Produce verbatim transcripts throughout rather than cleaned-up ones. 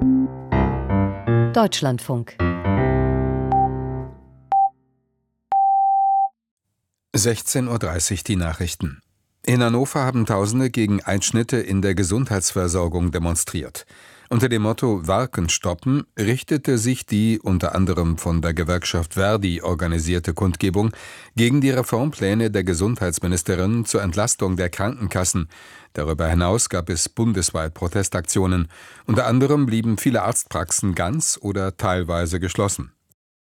Deutschlandfunk. sechzehn Uhr dreißig die Nachrichten. In Hannover haben Tausende gegen Einschnitte in der Gesundheitsversorgung demonstriert. Unter dem Motto »Warken stoppen« richtete sich die unter anderem von der Gewerkschaft ver.di organisierte Kundgebung gegen die Reformpläne der Gesundheitsministerin zur Entlastung der Krankenkassen. Darüber hinaus gab es bundesweit Protestaktionen. Unter anderem blieben viele Arztpraxen ganz oder teilweise geschlossen.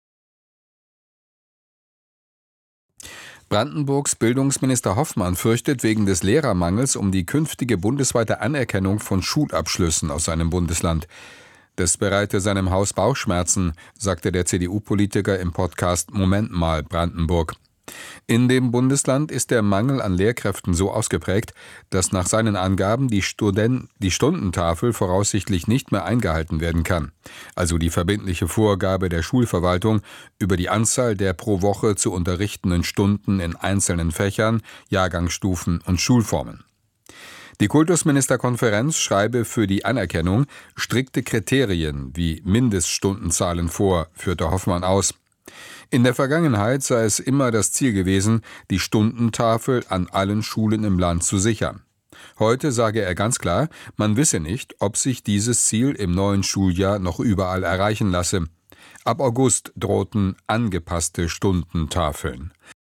Brandenburgs Bildungsminister Hoffmann fürchtet wegen des Lehrermangels um die künftige bundesweite Anerkennung von Schulabschlüssen aus seinem Bundesland. Das bereite seinem Haus Bauchschmerzen, sagte der C D U-Politiker im Podcast »Moment mal Brandenburg«. In dem Bundesland ist der Mangel an Lehrkräften so ausgeprägt, dass nach seinen Angaben die, Studen- die Stundentafel voraussichtlich nicht mehr eingehalten werden kann. Also die verbindliche Vorgabe der Schulverwaltung über die Anzahl der pro Woche zu unterrichtenden Stunden in einzelnen Fächern, Jahrgangsstufen und Schulformen. Die Kultusministerkonferenz schreibe für die Anerkennung strikte Kriterien wie Mindeststundentzahlen vor, führte Hoffmann aus. In der Vergangenheit sei es immer das Ziel gewesen, die Stundentafel an allen Schulen im Land zu sichern. Heute sage er ganz klar, man wisse nicht, ob sich dieses Ziel im neuen Schuljahr noch überall erreichen lasse. Ab August drohten angepasste Stundentafeln.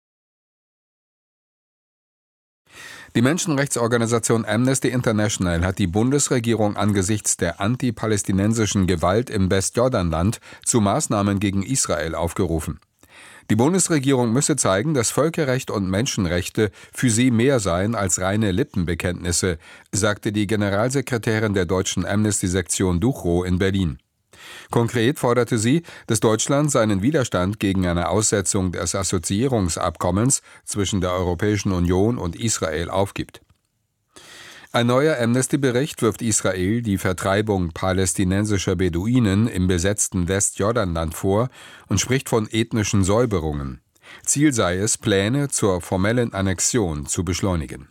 Die Menschenrechtsorganisation Amnesty International hat die Bundesregierung angesichts der anti-palästinensischen Gewalt im Westjordanland zu Maßnahmen gegen Israel aufgerufen. Die Bundesregierung müsse zeigen, dass Völkerrecht und Menschenrechte für sie mehr seien als reine Lippenbekenntnisse, sagte die Generalsekretärin der deutschen Amnesty-Sektion Duchow in Berlin. Konkret forderte sie, dass Deutschland seinen Widerstand gegen eine Aussetzung des Assoziierungsabkommens zwischen der Europäischen Union und Israel aufgibt. Ein neuer Amnesty-Bericht wirft Israel die Vertreibung palästinensischer Beduinen im besetzten Westjordanland vor und spricht von ethnischen Säuberungen. Ziel sei es, Pläne zur formellen Annexion zu beschleunigen.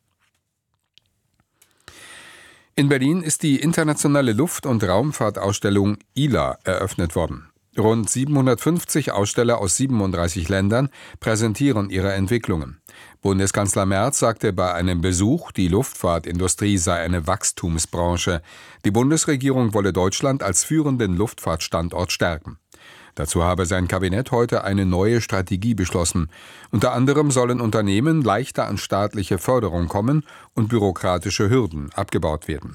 In Berlin ist die internationale Luft- und Raumfahrtausstellung I L A eröffnet worden. Rund siebenhundertfünfzig Aussteller aus siebenunddreißig Ländern präsentieren ihre Entwicklungen. Bundeskanzler Merz sagte bei einem Besuch, die Luftfahrtindustrie sei eine Wachstumsbranche. Die Bundesregierung wolle Deutschland als führenden Luftfahrtstandort stärken. Dazu habe sein Kabinett heute eine neue Strategie beschlossen. Unter anderem sollen Unternehmen leichter an staatliche Förderung kommen und bürokratische Hürden abgebaut werden.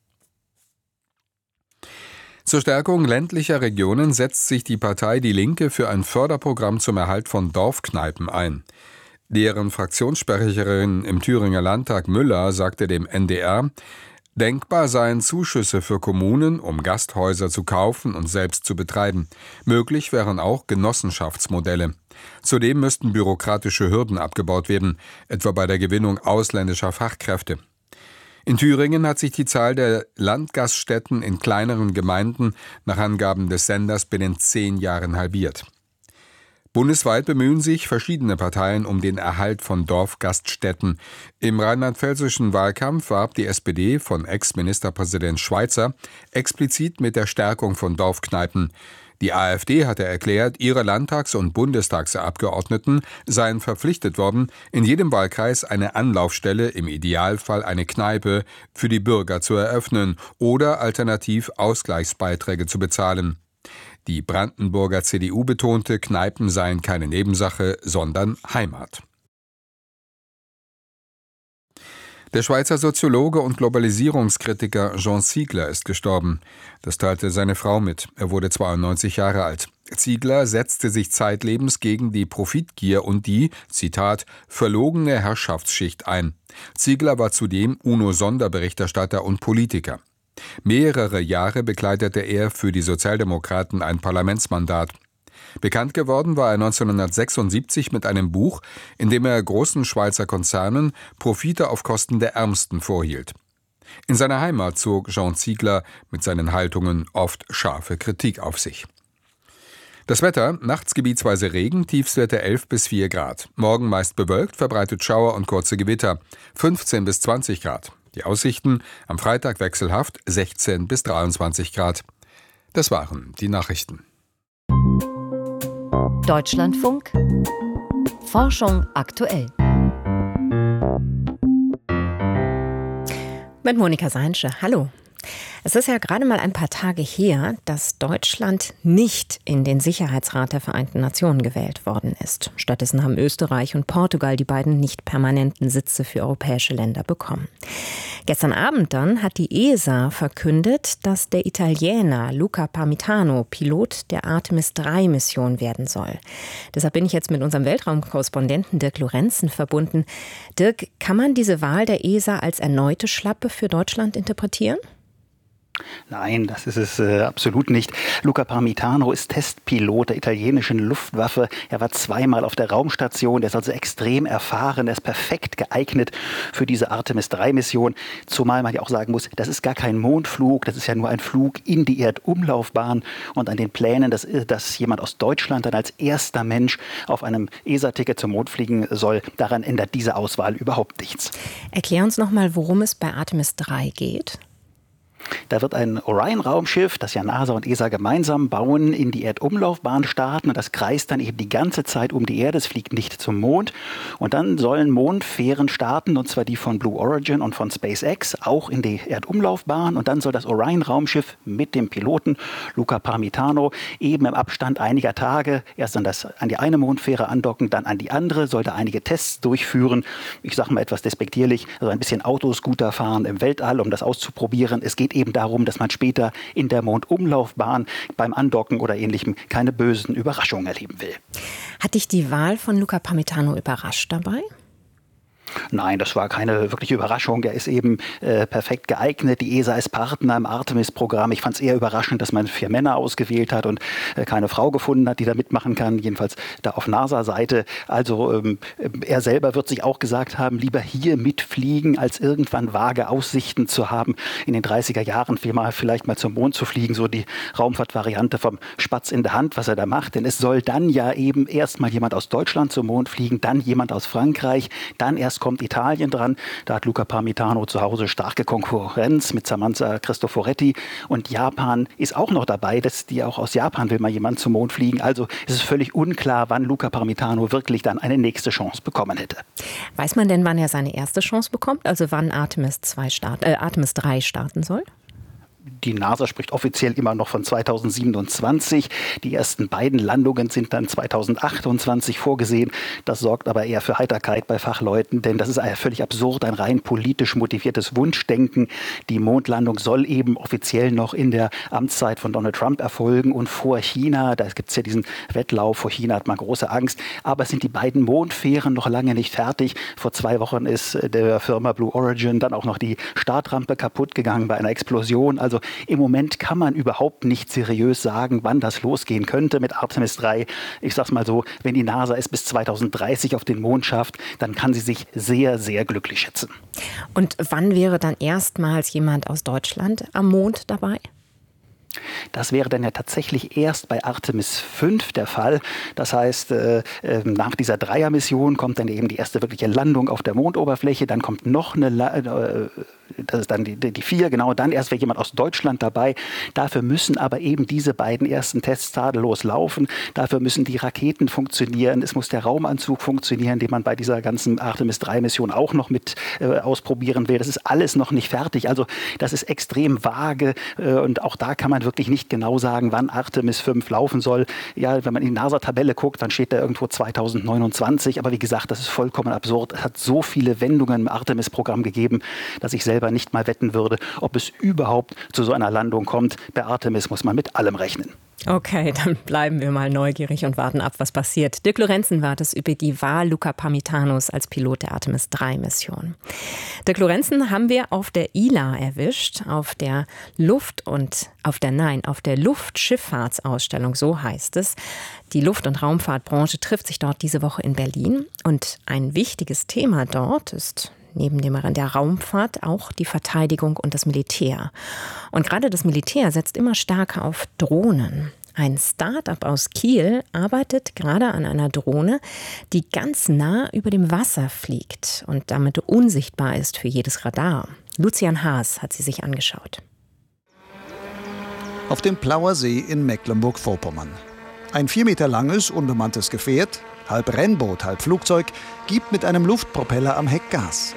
Zur Stärkung ländlicher Regionen setzt sich die Partei Die Linke für ein Förderprogramm zum Erhalt von Dorfkneipen ein. Deren Fraktionssprecherin im Thüringer Landtag Müller sagte dem N D R, denkbar seien Zuschüsse für Kommunen, um Gasthäuser zu kaufen und selbst zu betreiben. Möglich wären auch Genossenschaftsmodelle. Zudem müssten bürokratische Hürden abgebaut werden, etwa bei der Gewinnung ausländischer Fachkräfte. In Thüringen hat sich die Zahl der Landgaststätten in kleineren Gemeinden nach Angaben des Senders binnen zehn Jahren halbiert. Bundesweit bemühen sich verschiedene Parteien um den Erhalt von Dorfgaststätten. Im rheinland-pfälzischen Wahlkampf warb die S P D von Ex-Ministerpräsident Schweizer explizit mit der Stärkung von Dorfkneipen. Die AfD hatte erklärt, ihre Landtags- und Bundestagsabgeordneten seien verpflichtet worden, in jedem Wahlkreis eine Anlaufstelle, im Idealfall eine Kneipe, für die Bürger zu eröffnen oder alternativ Ausgleichsbeiträge zu bezahlen. Die Brandenburger C D U betonte, Kneipen seien keine Nebensache, sondern Heimat. Der Schweizer Soziologe und Globalisierungskritiker Jean Ziegler ist gestorben. Das teilte seine Frau mit. Er wurde zweiundneunzig Jahre alt. Ziegler setzte sich zeitlebens gegen die Profitgier und die, Zitat, verlogene Herrschaftsschicht ein. Ziegler war zudem UNO-Sonderberichterstatter und Politiker. Mehrere Jahre bekleidete er für die Sozialdemokraten ein Parlamentsmandat. Bekannt geworden war er neunzehnhundertsechsundsiebzig mit einem Buch, in dem er großen Schweizer Konzernen Profite auf Kosten der Ärmsten vorhielt. In seiner Heimat zog Jean Ziegler mit seinen Haltungen oft scharfe Kritik auf sich. Das Wetter, nachts gebietsweise Regen, Tiefstwerte elf bis vier Grad. Morgen meist bewölkt, verbreitet Schauer und kurze Gewitter, fünfzehn bis zwanzig Grad. Die Aussichten am Freitag wechselhaft sechzehn bis dreiundzwanzig Grad. Das waren die Nachrichten. Deutschlandfunk Forschung aktuell. Mit Monika Seinsche. Hallo. Es ist ja gerade mal ein paar Tage her, dass Deutschland nicht in den Sicherheitsrat der Vereinten Nationen gewählt worden ist. Stattdessen haben Österreich und Portugal die beiden nicht permanenten Sitze für europäische Länder bekommen. Gestern Abend dann hat die E S A verkündet, dass der Italiener Luca Parmitano Pilot der Artemis drei Mission werden soll. Deshalb bin ich jetzt mit unserem Weltraumkorrespondenten Dirk Lorenzen verbunden. Dirk, kann man diese Wahl der E S A als erneute Schlappe für Deutschland interpretieren? Nein, das ist es äh, absolut nicht. Luca Parmitano ist Testpilot der italienischen Luftwaffe. Er war zweimal auf der Raumstation. Er ist also extrem erfahren. Er ist perfekt geeignet für diese Artemis drei Mission. Zumal man ja auch sagen muss, das ist gar kein Mondflug. Das ist ja nur ein Flug in die Erdumlaufbahn. Und an den Plänen, dass, dass jemand aus Deutschland dann als erster Mensch auf einem E S A-Ticket zum Mond fliegen soll, daran ändert diese Auswahl überhaupt nichts. Erklär uns noch mal, worum es bei Artemis drei geht. Da wird ein Orion-Raumschiff, das ja NASA und E S A gemeinsam bauen, in die Erdumlaufbahn starten. Und das kreist dann eben die ganze Zeit um die Erde. Es fliegt nicht zum Mond. Und dann sollen Mondfähren starten, und zwar die von Blue Origin und von SpaceX, auch in die Erdumlaufbahn. Und dann soll das Orion-Raumschiff mit dem Piloten Luca Parmitano eben im Abstand einiger Tage erst an, das, an die eine Mondfähre andocken, dann an die andere, soll da einige Tests durchführen. Ich sage mal etwas despektierlich, also ein bisschen Autoscooter fahren im Weltall, um das auszuprobieren. Es geht eben darum, dass man später in der Mondumlaufbahn beim Andocken oder Ähnlichem keine bösen Überraschungen erleben will. Hat dich die Wahl von Luca Parmitano überrascht dabei? Nein, das war keine wirkliche Überraschung. Er ist eben äh, perfekt geeignet. Die E S A ist Partner im Artemis-Programm. Ich fand es eher überraschend, dass man vier Männer ausgewählt hat und äh, keine Frau gefunden hat, die da mitmachen kann. Jedenfalls da auf NASA-Seite. Also ähm, er selber wird sich auch gesagt haben, lieber hier mitfliegen, als irgendwann vage Aussichten zu haben, in den dreißiger Jahren vielleicht mal zum Mond zu fliegen. So die Raumfahrtvariante vom Spatz in der Hand, was er da macht. Denn es soll dann ja eben erst mal jemand aus Deutschland zum Mond fliegen, dann jemand aus Frankreich, dann erst kommt Italien dran. Da hat Luca Parmitano zu Hause starke Konkurrenz mit Samantha Cristoforetti. Und Japan ist auch noch dabei, dass die auch aus Japan will mal jemand zum Mond fliegen. Also es ist völlig unklar, wann Luca Parmitano wirklich dann eine nächste Chance bekommen hätte. Weiß man denn, wann er seine erste Chance bekommt? Also wann Artemis zwei start, äh, Artemis drei starten soll? Die NASA spricht offiziell immer noch von zweitausendsiebenundzwanzig. Die ersten beiden Landungen sind dann zweitausendachtundzwanzig vorgesehen. Das sorgt aber eher für Heiterkeit bei Fachleuten, denn das ist völlig absurd, ein rein politisch motiviertes Wunschdenken. Die Mondlandung soll eben offiziell noch in der Amtszeit von Donald Trump erfolgen und vor China. Da gibt es ja diesen Wettlauf. Vor China hat man große Angst. Aber es sind die beiden Mondfähren noch lange nicht fertig. Vor zwei Wochen ist der Firma Blue Origin dann auch noch die Startrampe kaputt gegangen bei einer Explosion. Also im Moment kann man überhaupt nicht seriös sagen, wann das losgehen könnte mit Artemis drei. Ich sag's mal so, wenn die NASA es bis zweitausenddreißig auf den Mond schafft, dann kann sie sich sehr, sehr glücklich schätzen. Und wann wäre dann erstmals jemand aus Deutschland am Mond dabei? Das wäre dann ja tatsächlich erst bei Artemis fünf der Fall. Das heißt, äh, nach dieser Dreier-Mission kommt dann eben die erste wirkliche Landung auf der Mondoberfläche. Dann kommt noch eine, La- äh, das ist dann die, die vier, genau, dann erst wäre jemand aus Deutschland dabei. Dafür müssen aber eben diese beiden ersten Tests tadellos laufen. Dafür müssen die Raketen funktionieren. Es muss der Raumanzug funktionieren, den man bei dieser ganzen Artemis drei Mission auch noch mit äh, ausprobieren will. Das ist alles noch nicht fertig. Also das ist extrem vage äh, und auch da kann man wirklich nicht genau sagen, wann Artemis fünf laufen soll. Ja, wenn man in die NASA-Tabelle guckt, dann steht da irgendwo zweitausendneunundzwanzig. Aber wie gesagt, das ist vollkommen absurd. Es hat so viele Wendungen im Artemis-Programm gegeben, dass ich selber nicht mal wetten würde, ob es überhaupt zu so einer Landung kommt. Bei Artemis muss man mit allem rechnen. Okay, dann bleiben wir mal neugierig und warten ab, was passiert. Dirk Lorenzen war das über die Wahl Luca Parmitanos als Pilot der Artemis drei Mission. Dirk Lorenzen haben wir auf der I L A erwischt, auf der Luft- und auf der Nein, auf der Luftschifffahrtsausstellung, so heißt es. Die Luft- und Raumfahrtbranche trifft sich dort diese Woche in Berlin und ein wichtiges Thema dort ist neben dem der Raumfahrt auch die Verteidigung und das Militär. Und gerade das Militär setzt immer stärker auf Drohnen. Ein Start-up aus Kiel arbeitet gerade an einer Drohne, die ganz nah über dem Wasser fliegt und damit unsichtbar ist für jedes Radar. Lucian Haas hat sie sich angeschaut. Auf dem Plauer See in Mecklenburg-Vorpommern. Ein vier Meter langes, unbemanntes Gefährt, halb Rennboot, halb Flugzeug, gibt mit einem Luftpropeller am Heck Gas.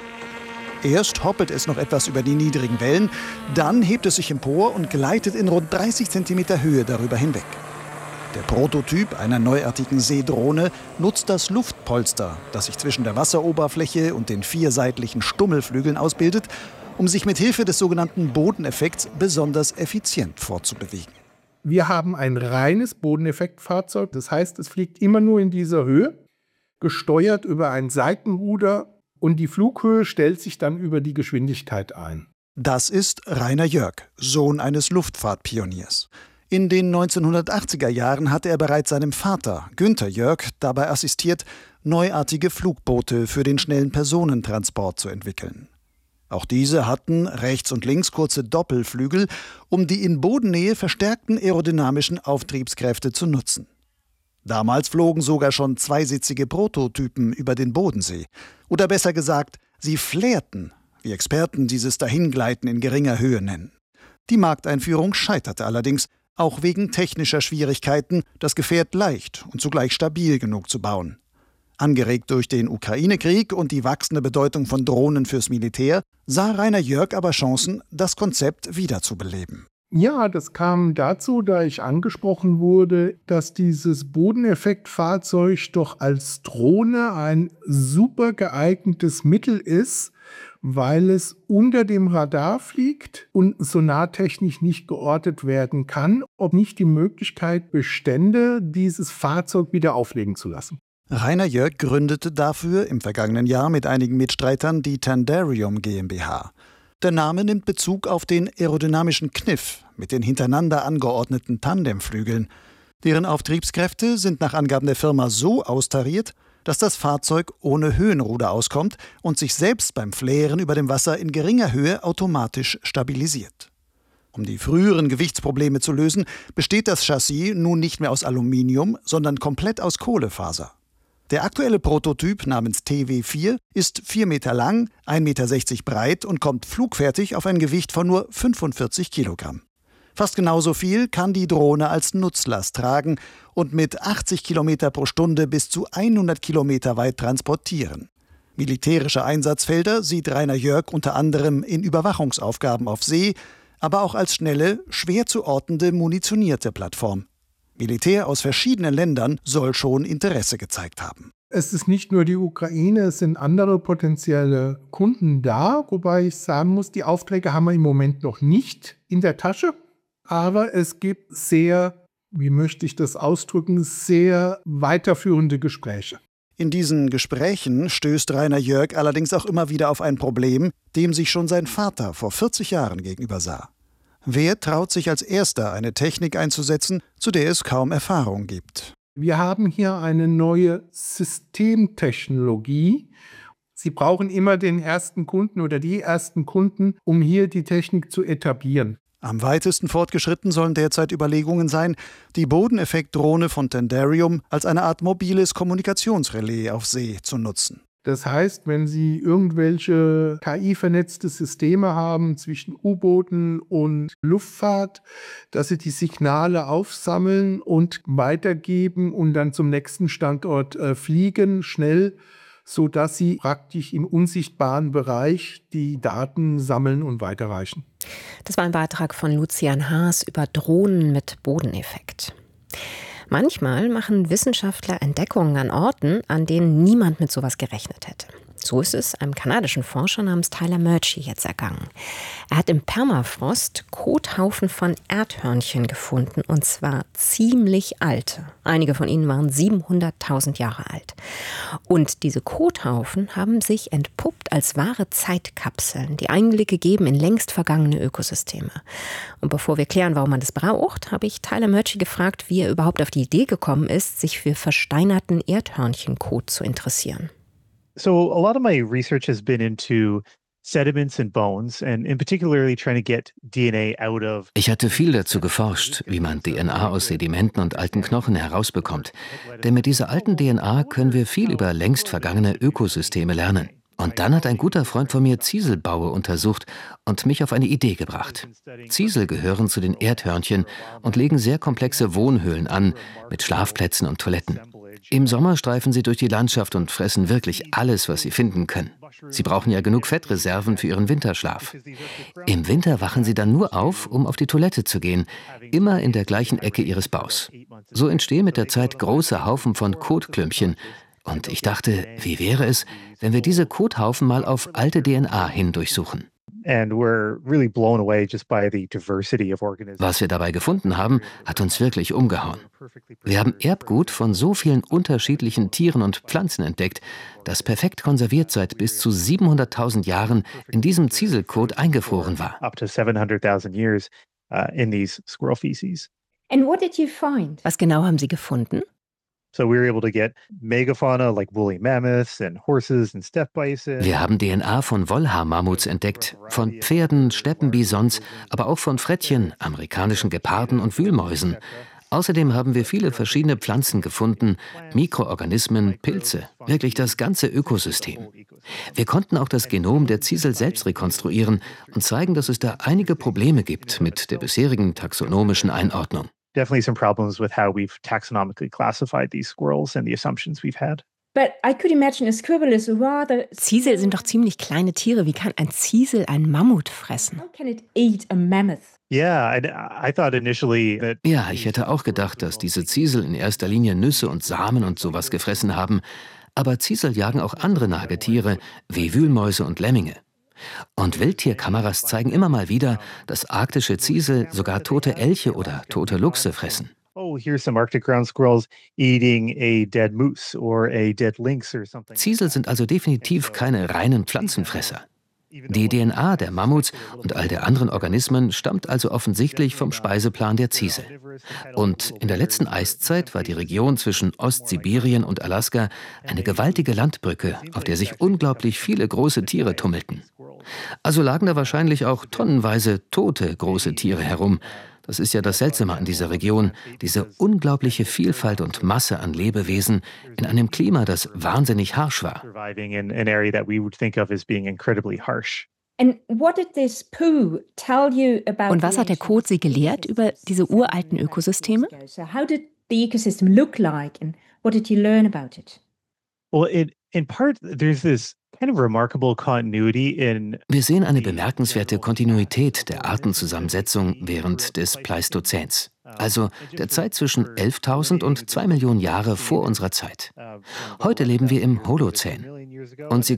Erst hoppelt es noch etwas über die niedrigen Wellen, dann hebt es sich empor und gleitet in rund dreißig Zentimeter Höhe darüber hinweg. Der Prototyp einer neuartigen Seedrohne nutzt das Luftpolster, das sich zwischen der Wasseroberfläche und den vier seitlichen Stummelflügeln ausbildet, um sich mit Hilfe des sogenannten Bodeneffekts besonders effizient fortzubewegen. Wir haben ein reines Bodeneffektfahrzeug, das heißt, es fliegt immer nur in dieser Höhe, gesteuert über ein Seitenruder. Und die Flughöhe stellt sich dann über die Geschwindigkeit ein. Das ist Rainer Jörg, Sohn eines Luftfahrtpioniers. In den neunzehnhundertachtziger Jahren hatte er bereits seinem Vater, Günther Jörg, dabei assistiert, neuartige Flugboote für den schnellen Personentransport zu entwickeln. Auch diese hatten rechts und links kurze Doppelflügel, um die in Bodennähe verstärkten aerodynamischen Auftriebskräfte zu nutzen. Damals flogen sogar schon zweisitzige Prototypen über den Bodensee. Oder besser gesagt, sie flärten, wie Experten dieses Dahingleiten in geringer Höhe nennen. Die Markteinführung scheiterte allerdings, auch wegen technischer Schwierigkeiten, das Gefährt leicht und zugleich stabil genug zu bauen. Angeregt durch den Ukraine-Krieg und die wachsende Bedeutung von Drohnen fürs Militär, sah Rainer Jörg aber Chancen, das Konzept wiederzubeleben. Ja, das kam dazu, da ich angesprochen wurde, dass dieses Bodeneffektfahrzeug doch als Drohne ein super geeignetes Mittel ist, weil es unter dem Radar fliegt und sonartechnisch nicht geortet werden kann, ob nicht die Möglichkeit bestände, dieses Fahrzeug wieder auflegen zu lassen. Rainer Jörg gründete dafür im vergangenen Jahr mit einigen Mitstreitern die Tandarium GmbH. Der Name nimmt Bezug auf den aerodynamischen Kniff mit den hintereinander angeordneten Tandemflügeln. Deren Auftriebskräfte sind nach Angaben der Firma so austariert, dass das Fahrzeug ohne Höhenruder auskommt und sich selbst beim Flären über dem Wasser in geringer Höhe automatisch stabilisiert. Um die früheren Gewichtsprobleme zu lösen, besteht das Chassis nun nicht mehr aus Aluminium, sondern komplett aus Kohlefaser. Der aktuelle Prototyp namens T W vier ist vier Meter lang, ein Meter sechzig breit und kommt flugfertig auf ein Gewicht von nur fünfundvierzig Kilogramm. Fast genauso viel kann die Drohne als Nutzlast tragen und mit achtzig Kilometer pro Stunde bis zu hundert Kilometer weit transportieren. Militärische Einsatzfelder sieht Rainer Jörg unter anderem in Überwachungsaufgaben auf See, aber auch als schnelle, schwer zu ortende munitionierte Plattform. Militär aus verschiedenen Ländern soll schon Interesse gezeigt haben. Es ist nicht nur die Ukraine, es sind andere potenzielle Kunden da, wobei ich sagen muss, die Aufträge haben wir im Moment noch nicht in der Tasche. Aber es gibt sehr, wie möchte ich das ausdrücken, sehr weiterführende Gespräche. In diesen Gesprächen stößt Rainer Jörg allerdings auch immer wieder auf ein Problem, dem sich schon sein Vater vor vierzig Jahren gegenübersah. Wer traut sich als Erster, eine Technik einzusetzen, zu der es kaum Erfahrung gibt? Wir haben hier eine neue Systemtechnologie. Sie brauchen immer den ersten Kunden oder die ersten Kunden, um hier die Technik zu etablieren. Am weitesten fortgeschritten sollen derzeit Überlegungen sein, die Bodeneffektdrohne von Tandarium als eine Art mobiles Kommunikationsrelais auf See zu nutzen. Das heißt, wenn Sie irgendwelche K I-vernetzte Systeme haben zwischen U-Booten und Luftfahrt, dass Sie die Signale aufsammeln und weitergeben und dann zum nächsten Standort äh, fliegen, schnell, sodass Sie praktisch im unsichtbaren Bereich die Daten sammeln und weiterreichen. Das war ein Beitrag von Lucian Haas über Drohnen mit Bodeneffekt. Manchmal machen Wissenschaftler Entdeckungen an Orten, an denen niemand mit sowas gerechnet hätte. So ist es einem kanadischen Forscher namens Tyler Murchie jetzt ergangen. Er hat im Permafrost Kothaufen von Erdhörnchen gefunden, und zwar ziemlich alte. Einige von ihnen waren siebenhunderttausend Jahre alt. Und diese Kothaufen haben sich entpuppt als wahre Zeitkapseln, die Einblicke geben in längst vergangene Ökosysteme. Und bevor wir klären, warum man das braucht, habe ich Tyler Murchie gefragt, wie er überhaupt auf die Idee gekommen ist, sich für versteinerten Erdhörnchenkot zu interessieren. So a lot of my research has been into Ich hatte viel dazu geforscht, wie man D N A aus Sedimenten und alten Knochen herausbekommt. Denn mit dieser alten D N A können wir viel über längst vergangene Ökosysteme lernen. Und dann hat ein guter Freund von mir Zieselbaue untersucht und mich auf eine Idee gebracht. Ziesel gehören zu den Erdhörnchen und legen sehr komplexe Wohnhöhlen an, mit Schlafplätzen und Toiletten. Im Sommer streifen sie durch die Landschaft und fressen wirklich alles, was sie finden können. Sie brauchen ja genug Fettreserven für ihren Winterschlaf. Im Winter wachen sie dann nur auf, um auf die Toilette zu gehen, immer in der gleichen Ecke ihres Baus. So entstehen mit der Zeit große Haufen von Kotklümpchen. Und ich dachte, wie wäre es, wenn wir diese Kothaufen mal auf alte D N A hin durchsuchen? Was wir dabei gefunden haben, hat uns wirklich umgehauen. Wir haben Erbgut von so vielen unterschiedlichen Tieren und Pflanzen entdeckt, das perfekt konserviert seit bis zu siebenhunderttausend Jahren in diesem Zieselkot eingefroren war. Was genau haben Sie gefunden? Wir haben D N A von Wollhaar-Mammuts entdeckt, von Pferden, Steppenbisons, aber auch von Frettchen, amerikanischen Geparden und Wühlmäusen. Außerdem haben wir viele verschiedene Pflanzen gefunden, Mikroorganismen, Pilze, wirklich das ganze Ökosystem. Wir konnten auch das Genom der Ziesel selbst rekonstruieren und zeigen, dass es da einige Probleme gibt mit der bisherigen taxonomischen Einordnung. Definitely some problems with how we've taxonomically classified these squirrels and the assumptions we've had. Ziesel sind doch ziemlich kleine Tiere. Wie kann ein Ziesel einen Mammut fressen? Yeah, I, I thought initially that Ja, ich hätte auch gedacht, dass diese Ziesel in erster Linie Nüsse und Samen und sowas gefressen haben. Aber Ziesel jagen auch andere Nagetiere, wie Wühlmäuse und Lemminge. Und Wildtierkameras zeigen immer mal wieder, dass arktische Ziesel sogar tote Elche oder tote Luchse fressen. oh, here's some Arctic ground squirrels eating a dead moose or a dead lynx or something. Ziesel sind also definitiv keine reinen Pflanzenfresser. Die D N A der Mammuts und all der anderen Organismen stammt also offensichtlich vom Speiseplan der Ziesel. Und in der letzten Eiszeit war die Region zwischen Ostsibirien und Alaska eine gewaltige Landbrücke, auf der sich unglaublich viele große Tiere tummelten. Also lagen da wahrscheinlich auch tonnenweise tote große Tiere herum. Das ist ja das Seltsame an dieser Region, diese unglaubliche Vielfalt und Masse an Lebewesen in einem Klima, das wahnsinnig harsch war. Surviving in an area that we would think of as being incredibly harsh. Und was hat der Kot Sie gelehrt über diese uralten Ökosysteme? Well, in, in part, there's this kind of remarkable continuity in Wir sehen eine bemerkenswerte Kontinuität der Artenzusammensetzung während des Pleistozäns, also der Zeit zwischen elftausend und zwei Millionen Jahre vor unserer Zeit. Heute leben wir im Holozän. Und Sie